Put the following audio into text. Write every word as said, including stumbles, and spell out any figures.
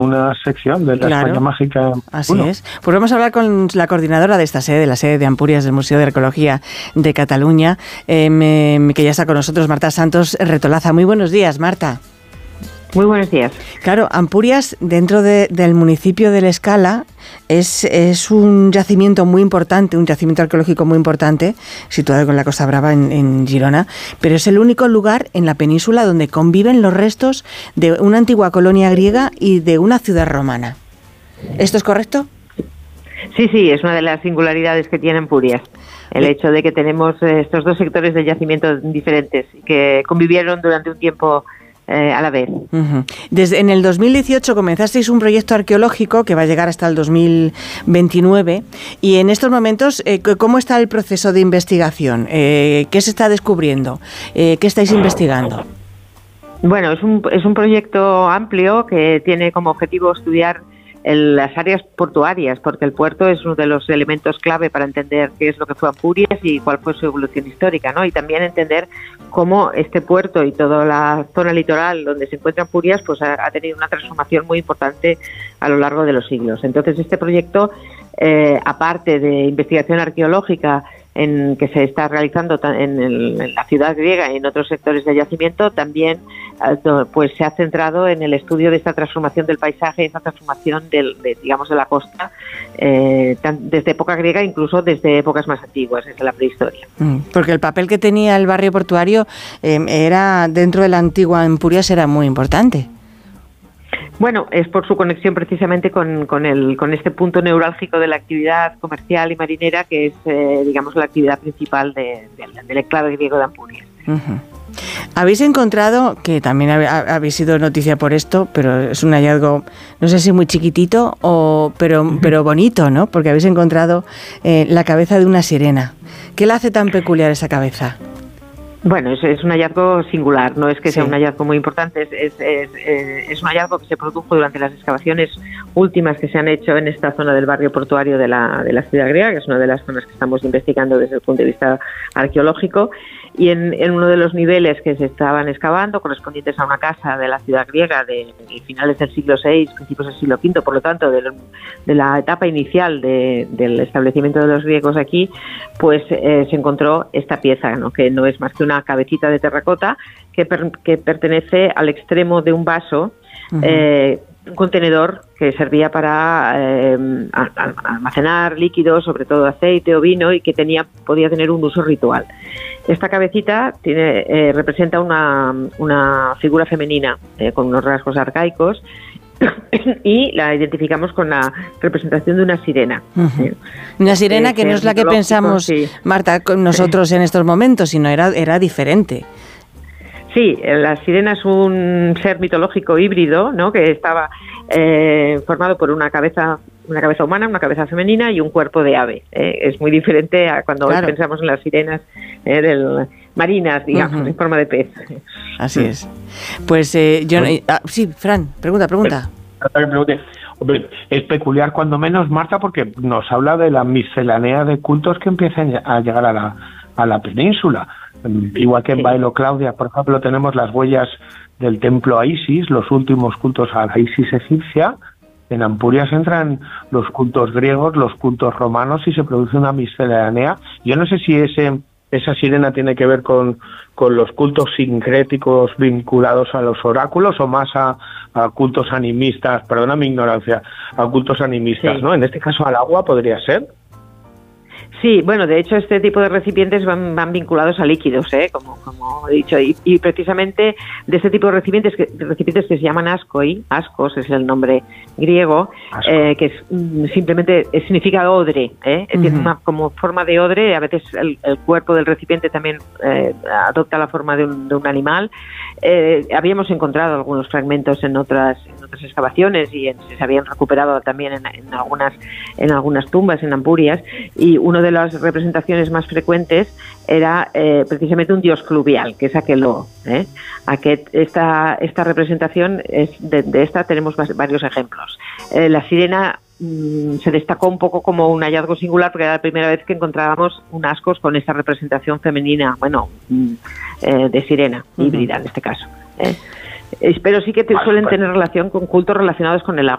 una sección de la claro. España Mágica. Así uno. es. Pues vamos a hablar con la coordinadora de esta sede, de la sede de Ampurias del Museo de Arqueología de Cataluña, eh, me, que ya está con nosotros, Marta Santos Retolaza. Muy buenos días, Marta. Muy buenos días. Claro, Ampurias, dentro de, del municipio de L'Escala, es, es un yacimiento muy importante, un yacimiento arqueológico muy importante, situado en la Costa Brava, en, en Girona, pero es el único lugar en la península donde conviven los restos de una antigua colonia griega y de una ciudad romana. ¿Esto es correcto? Sí, sí, es una de las singularidades que tiene Ampurias. El hecho de que tenemos estos dos sectores de yacimiento diferentes que convivieron durante un tiempo Eh, a la vez. Uh-huh. Desde en el dos mil dieciocho comenzasteis un proyecto arqueológico que va a llegar hasta el dos mil veintinueve y en estos momentos, eh, ¿cómo está el proceso de investigación? Eh, ¿Qué se está descubriendo? Eh, ¿Qué estáis investigando? Bueno, es un, es un proyecto amplio que tiene como objetivo estudiar el, las áreas portuarias, porque el puerto es uno de los elementos clave para entender qué es lo que fue Ampurias y cuál fue su evolución histórica, ¿no? Y también entender cómo este puerto y toda la zona litoral donde se encuentra Ampurias pues ha, ha tenido una transformación muy importante a lo largo de los siglos. Entonces este proyecto, eh, aparte de investigación arqueológica en que se está realizando en, el, en la ciudad griega y en otros sectores de yacimiento, también pues se ha centrado en el estudio de esta transformación del paisaje, esta transformación del, de, digamos, de la costa, eh, tan, desde época griega, incluso desde épocas más antiguas, desde la prehistoria. Porque el papel que tenía el barrio portuario eh, era dentro de la antigua Ampurias era muy importante. Bueno, es por su conexión precisamente con, con, el, con este punto neurálgico de la actividad comercial y marinera, que es, eh, digamos, la actividad principal de, de, del enclave griego de Ampurias. Uh-huh. Habéis encontrado, que también habéis sido noticia por esto, pero es un hallazgo, no sé si muy chiquitito, o pero, uh-huh. pero bonito, ¿no? Porque habéis encontrado eh, la cabeza de una sirena. ¿Qué la hace tan peculiar esa cabeza? Bueno, es, es un hallazgo singular, no es que sea sí. un hallazgo muy importante, es, es, es, es un hallazgo que se produjo durante las excavaciones últimas que se han hecho en esta zona del barrio portuario de la, de la ciudad griega, que es una de las zonas que estamos investigando desde el punto de vista arqueológico, y en, en uno de los niveles que se estaban excavando, correspondientes a una casa de la ciudad griega de, de finales del siglo seis, principios del siglo quinto, por lo tanto, de, de la etapa inicial de, del establecimiento de los griegos aquí, pues eh, se encontró esta pieza, ¿no? Que no es más que una cabecita de terracota que, per, que pertenece al extremo de un vaso, uh-huh. eh, un contenedor que servía para eh, almacenar líquidos, sobre todo aceite o vino, y que tenía podía tener un uso ritual. Esta cabecita tiene, eh, representa una, una figura femenina eh, con unos rasgos arcaicos y la identificamos con la representación de una sirena. Uh-huh. ¿eh? Una sirena eh, que no es la que pensamos, sí. Marta, con nosotros en estos momentos, sino era, era diferente. Sí, la sirena es un ser mitológico híbrido, ¿no? Que estaba eh, formado por una cabeza, una cabeza humana, una cabeza femenina y un cuerpo de ave. ¿eh? Es muy diferente a cuando claro. hoy pensamos en las sirenas eh, del, marinas, digamos, uh-huh. en forma de pez. Así es. Pues eh, yo, eh, ah, sí, Fran, pregunta, pregunta. Hombre, es peculiar cuando menos, Marta, porque nos habla de la miscelánea de cultos que empiezan a llegar a la, a la península. Igual que en sí. Bailo Claudia, por ejemplo, tenemos las huellas del templo a Isis, los últimos cultos a la Isis egipcia. En Ampurias entran los cultos griegos, los cultos romanos y se produce una miscelánea. Yo no sé si ese esa sirena tiene que ver con, con los cultos sincréticos vinculados a los oráculos o más a, a cultos animistas, perdona mi ignorancia, a cultos animistas, sí. ¿no? En este caso al agua podría ser. Sí, bueno, de hecho este tipo de recipientes van, van vinculados a líquidos, ¿eh? como, como he dicho, y, y precisamente de este tipo de recipientes que, recipientes que se llaman ascoi, ascos es el nombre griego, eh, que es simplemente es, significa odre, ¿eh? Uh-huh. Tiene una como forma de odre, a veces el, el cuerpo del recipiente también eh, adopta la forma de un, de un animal. Eh, habíamos encontrado algunos fragmentos en otras, en otras excavaciones y en, se habían recuperado también en, en algunas en algunas tumbas en Ampurias, y uno de las representaciones más frecuentes era eh, precisamente un dios fluvial, que es aqueló. ¿eh? Aquest, esta, esta representación, es de, de esta tenemos varios ejemplos. Eh, la sirena mmm, se destacó un poco como un hallazgo singular porque era la primera vez que encontrábamos un ascos con esta representación femenina, bueno, mmm, eh, de sirena, uh-huh. híbrida en este caso. ¿eh? Pero sí que te, suelen tener relación con cultos relacionados con el agua.